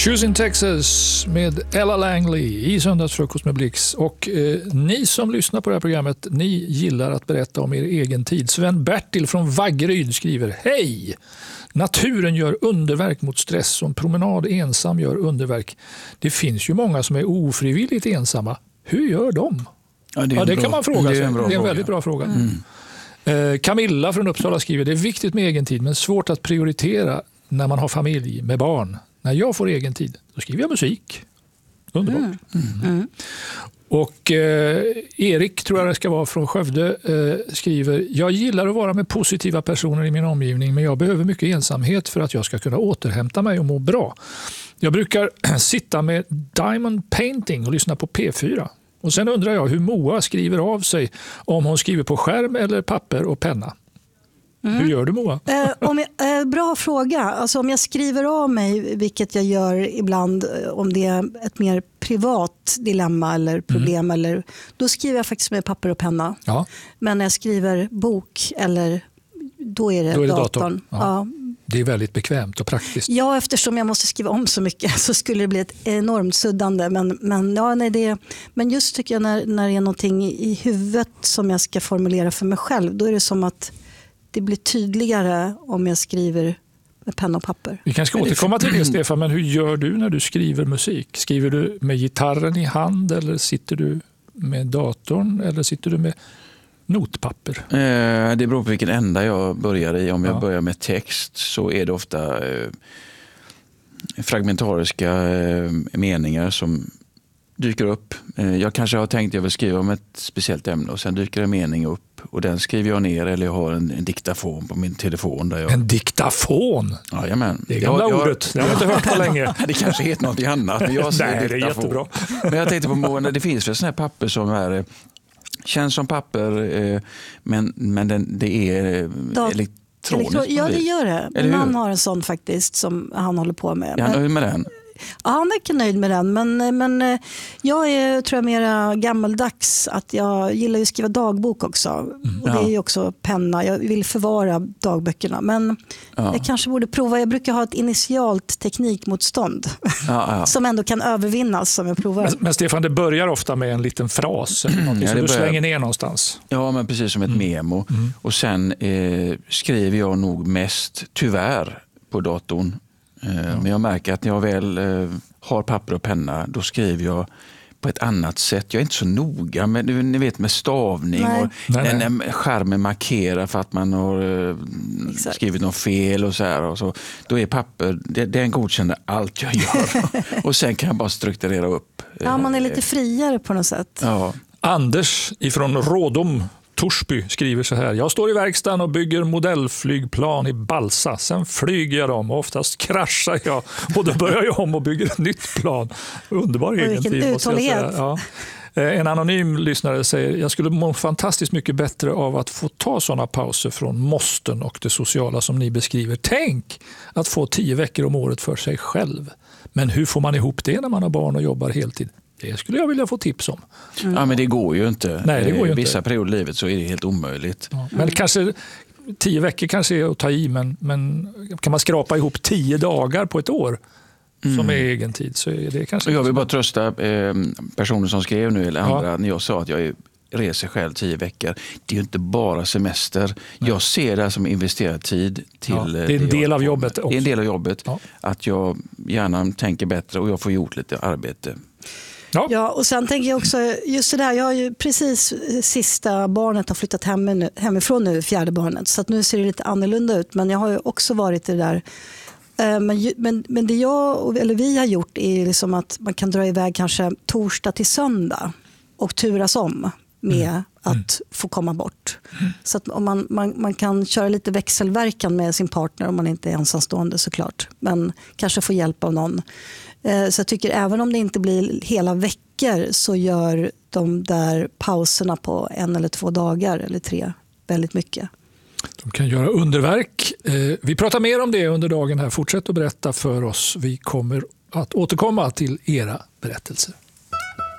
Shoes in Texas med Ella Langley i Söndagsfrukost med Blix. Och ni som lyssnar på det här programmet, ni gillar att berätta om er egen tid. Sven-Bertil från Vaggeryd skriver: Hej! Naturen gör underverk mot stress och en promenad ensam gör underverk. Det finns ju många som är ofrivilligt ensamma. Hur gör de? Ja, det kan man fråga sig. Det är en väldigt bra fråga. Camilla från Uppsala skriver: Det är viktigt med egen tid men svårt att prioritera när man har familj med barn. När jag får egen tid, då skriver jag musik. Underbart. Och Erik, tror jag det ska vara, från Skövde skriver: Jag gillar att vara med positiva personer i min omgivning, men jag behöver mycket ensamhet för att jag ska kunna återhämta mig och må bra. Jag brukar sitta med Diamond Painting och lyssna på P4. Och sen undrar jag hur Moa skriver av sig, om hon skriver på skärm eller papper och penna. Hur gör du, Moa? Bra fråga. Alltså, om jag skriver av mig, vilket jag gör ibland om det är ett mer privat dilemma eller problem, eller, då skriver jag faktiskt med papper och penna. Ja. Men när jag skriver bok, då är det datorn. Ja. Det är väldigt bekvämt och praktiskt. Ja, eftersom jag måste skriva om så mycket så skulle det bli ett enormt suddande. Men just tycker jag när det är någonting i huvudet som jag ska formulera för mig själv, då är det som att det blir tydligare om jag skriver med penna och papper. Vi kanske ska återkomma till det, Stefan, men hur gör du när du skriver musik? Skriver du med gitarren i hand, eller sitter du med datorn, eller sitter du med notpapper? Det beror på vilken ända jag börjar i. Om jag börjar med text så är det ofta fragmentariska meningar som dyker upp. Jag kanske har tänkt att jag vill skriva om ett speciellt ämne och sen dyker en mening upp och den skriver jag ner, eller jag har en diktafon på min telefon. Där jag... En diktafon? Jajamän. Det är gamla ordet. Det har jag inte hört på länge. Det kanske heter något annat, men jag säger Nej, diktafon. Det är jättebra. Men jag tänkte på det finns väl sådana här papper som är känns som papper, men det är elektroniskt. Ja, det gör det. Min man har en sån faktiskt som han håller på med. Är han nöjd med den? Ja, han är inte nöjd med den, men jag är, tror jag, mera gammaldags, att jag gillar att skriva dagbok också. Och det är ju också penna. Jag vill förvara dagböckerna, men jag kanske borde prova. Jag brukar ha ett initialt teknikmotstånd som ändå kan övervinnas om jag provar. Men Stefan, det börjar ofta med en liten fras eller något som du slänger ner någonstans. Ja, men precis som ett memo. Och sen skriver jag nog mest, tyvärr, på datorn. Men jag märker att när jag väl har papper och penna, då skriver jag på ett annat sätt. Jag är inte så noga med, ni vet, med stavning. Och när skärmen markerar för att man har skrivit något fel och så här. Och så, då är papper, den godkänner allt jag gör. Och sen kan jag bara strukturera upp. Ja, man är lite friare på något sätt. Ja. Anders ifrån Rådom, Torsby, skriver så här: Jag står i verkstaden och bygger modellflygplan i balsa. Sen flyger jag dem och oftast kraschar jag. Och då börjar jag om och bygger ett nytt plan. Underbar egen tid, måste jag säga. Ja. En anonym lyssnare säger: Jag skulle må fantastiskt mycket bättre av att få ta sådana pauser från måsten och det sociala som ni beskriver. Tänk att få 10 veckor om året för sig själv. Men hur får man ihop det när man har barn och jobbar heltid? Det skulle jag vilja få tips om. Ja, men det går ju inte. Nej, det går ju vissa inte. perioder i livet så är det helt omöjligt. Ja, men kanske 10 veckor kanske är att ta i, men kan man skrapa ihop 10 dagar på ett år som är egen tid, så är det kanske... Jag vill bara trösta personer som skrev nu eller andra när jag sa att jag reser själv 10 veckor. Det är ju inte bara semester. Nej. Jag ser det som investerad tid till... det är en del av jobbet också. Det är en del av jobbet. Ja. Att jag gärna tänker bättre och jag får gjort lite arbete. Ja, och sen tänker jag också just det där, jag har ju precis sista barnet har flyttat hemifrån nu, 4:e barnet, så att nu ser det lite annorlunda ut, men jag har ju också varit i det där. Men det vi har gjort är liksom att man kan dra iväg kanske torsdag till söndag och turas om med att få komma bort. Så att om man kan köra lite växelverkan med sin partner om man inte är ensamstående såklart, men kanske få hjälp av någon. Så jag tycker även om det inte blir hela veckor så gör de där pauserna på 1 eller 2 dagar eller 3 väldigt mycket. De kan göra underverk. Vi pratar mer om det under dagen här. Fortsätt att berätta för oss. Vi kommer att återkomma till era berättelser.